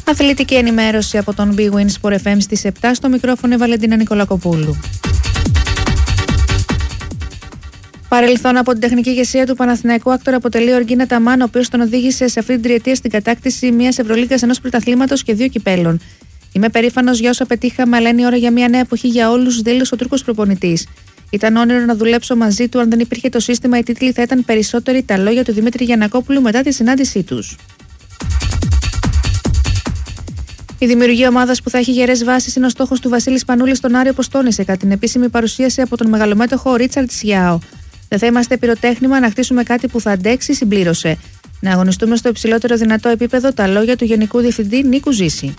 Αθλητική ενημέρωση από τον Big Win Sport FM στις 7, στο μικρόφωνο η Βαλεντίνα Νικολακοπούλου. Παρελθόν από την τεχνική ηγεσία του Παναθηναϊκού άκτορα αποτελεί ο Οργίνα Ταμάν, ο οποίος τον οδήγησε σε αυτή την τριετία στην κατάκτηση μιας Ευρωλίγκας, ενός πρωταθλήματος και 2 κυπέλων. Είμαι περήφανος για όσα πετύχαμε, αλλά είναι η ώρα για μια νέα εποχή για όλους, δήλωσε ο Τούρκος προπονητής. Ήταν όνειρο να δουλέψω μαζί του. Αν δεν υπήρχε το σύστημα, οι τίτλοι θα ήταν περισσότεροι, τα λόγια του Δημήτρη Γιαννακόπουλου μετά τη συνάντησή τους. Η δημιουργία ομάδας που θα έχει γερές βάσεις είναι ο στόχος του Βασίλη Σπανούλη στον Άριο, όπως τόνισε κατά την επίσημη παρουσίαση από τον μεγαλομέτωχο Ρίτσαρντ Σιάο. Δεν θα είμαστε πυροτέχνημα, να χτίσουμε κάτι που θα αντέξει, συμπλήρωσε. Να αγωνιστούμε στο υψηλότερο δυνατό επίπεδο, τα λόγια του Γενικού Διευθυντή Νίκου Ζήση.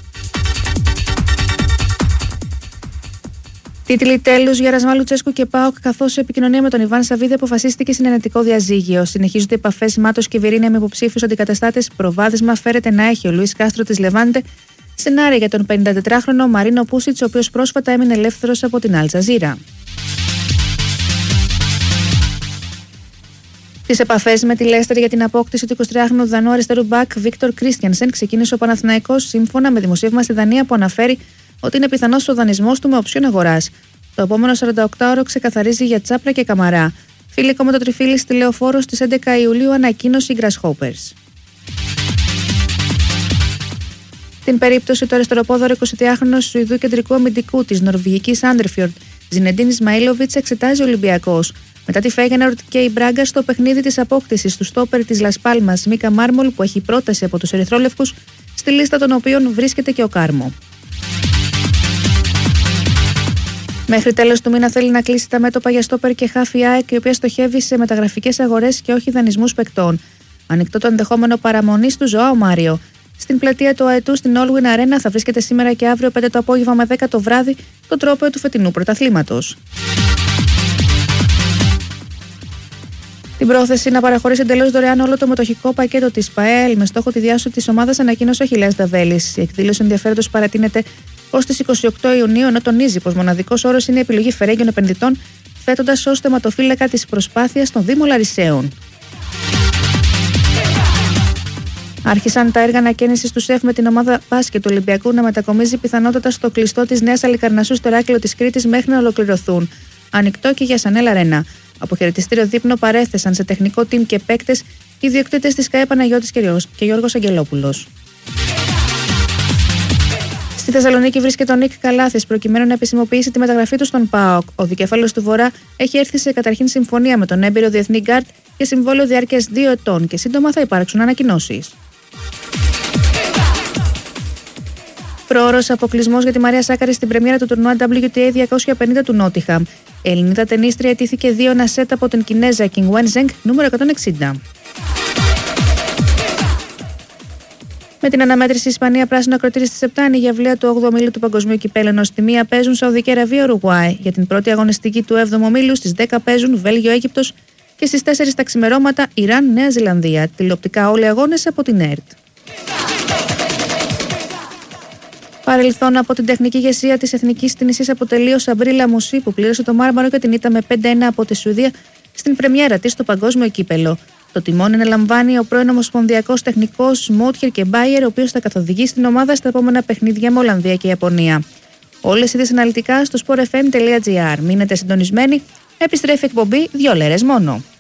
Τίτλοι τέλους για Ρασμά Λουτσέσκου και ΠΑΟΚ, καθώς η επικοινωνία με τον Ιβάν Σαββίδη αποφασίστηκε συνενετικό διαζύγιο. Συνεχίζονται επαφές Μάτος και Βιρίνια με υποψήφιους αντικαταστάτες. Προβάδισμα φέρεται να έχει ο Λουίς Κάστρο της Λεβάντε σενάρια για τον 54χρονο Μαρίνο Πούσιτς, ο οποίος πρόσφατα έμεινε ελεύθερος από την Αλ Τζαζίρα. Τις επαφές με τη Λέστερ για την απόκτηση του 23χρονου Δανού αριστερού μπακ Βίκτορ Κρίστιανσεν ξεκίνησε ο Παναθηναϊκός, σύμφωνα με δημοσίευμα στη Δανία που αναφέρει ότι είναι πιθανός ο δανεισμός του με οψιόν αγοράς. Το επόμενο 48ωρο ξεκαθαρίζει για Τσάπρα και Καμαρά. Φίλικο με το τριφύλι στη Λεωφόρο στις 11 Ιουλίου, ανακοίνωσε οι Grasshoppers. Την περίπτωση του αριστεροπόδαρο 22χρονου Σουηδού κεντρικού αμυντικού της νορβηγικής Άντερφιορντ, Ζινεντίν Ισμαήλοβιτς, εξετάζει ο Ολυμπιακός. Μετά τη Φέγενορντ και η Μπράγκα στο παιχνίδι της απόκτησης του στόπερ της Λας Πάλμας, Μίκα Μάρμολ, που έχει πρόταση από τους ερυθρόλευκους, στη λίστα των οποίων βρίσκεται και ο Κάρμο. Μέχρι τέλος του μήνα θέλει να κλείσει τα μέτωπα για στόπερ και χάφι ΑΕΚ, η οποία στοχεύει σε μεταγραφικές αγορές και όχι δανεισμούς παικτών. Ανοιχτό το ενδεχόμενο παραμονής του Ζωάο Μάριο. Στην πλατεία του ΑΕΤΟΥ στην Allwyn Arena θα βρίσκεται σήμερα και αύριο 5 το απόγευμα με 10 το βράδυ το τρόπαιο του φετινού πρωταθλήματος. Την πρόθεση να παραχωρήσει εντελώς δωρεάν όλο το μετοχικό πακέτο της ΠΑΕΛ με στόχο τη διάσωση της ομάδας ανακοίνωσε ο Αχιλλέας Δαβέλης. Η εκδήλωση ενδιαφέροντος παρατείνεται ως τις 28 Ιουνίου, ενώ τονίζει πως μοναδικός όρος είναι η επιλογή φερέγγιων επενδυτών, θέτοντας ως θεματοφύλακα της προσπάθειας τον Δήμο Λαρισαίων. Άρχισαν τα έργα ανακαίνησης του ΣΕΦ με την ομάδα μπάσκετ του Ολυμπιακού να μετακομίζει πιθανότατα στο κλειστό της Νέας Αλικαρνασσού στο Ηράκλειο της Κρήτης μέχρι να ολοκληρωθούν. Ανοιχτό και για Σανέλ Αρένα. Αποχαιρετιστήριο δείπνο παρέθεσαν σε τεχνικό team και παίκτες οι ιδιοκτήτες της ΚΑΕ Παναγιώτης και Γιώργος Αγγελόπουλος. Στη Θεσσαλονίκη βρίσκεται ο Νίκ Καλάθης προκειμένου να επισημοποιήσει τη μεταγραφή του στον ΠΑΟΚ. Ο δικέφαλος του Βορρά έχει έρθει σε καταρχήν συμφωνία με τον έμπειρο διεθνή γκάρτ και συμβόλαιο διάρκειας 2 ετών και σύντομα θα υπάρξουν ανακοινώσεις. Προώρος αποκλεισμός για τη Μαρία Σάκαρη στην πρεμιέρα του τουρνουά WTA 250 του Νότιχαμ. Η Ελληνίδα τενίστρια ετήθηκε 2-1 σετ από την Κινέζα King Wenzheng νούμερο 160. Με την αναμέτρηση η Ισπανία πράσινο ακροτήρι στις 7 είναι η γευλαία του 8ου ομίλου του Παγκοσμίου Κυπέλλου, ενώ στη 1 παίζουν Σαουδική Αραβία Ουρουγουάη. Για την πρώτη αγωνιστική του 7ου ομίλου στις 10 παίζουν Βέλγιο Αίγυπτος και στις 4 τα ξημερώματα Ιράν Νέα Ζηλανδία. Τηλεοπτικά όλοι οι αγώνες από την ΕΡΤ. Παρελθόν από την τεχνική ηγεσία της Εθνικής Τινησίας αποτελεί ο Σαμπρίλα Μουσί, που πλήρωσε το μάρμαρο και την ήττα με 5-1 από τη Σουηδία στην πρεμιέρα της στο Παγκόσμιο Κύπελλο. Το τιμόνι αναλαμβάνει ο πρώην ομοσπονδιακός τεχνικός Μότχερ και Μπάιερ, ο οποίος θα καθοδηγήσει την ομάδα στα επόμενα παιχνίδια με Ολλανδία και Ιαπωνία. Όλες οι είδες αναλυτικά στο sportfm.gr. Μείνετε συντονισμένοι, επιστρέφει εκπομπή 2 λέρες μόνο.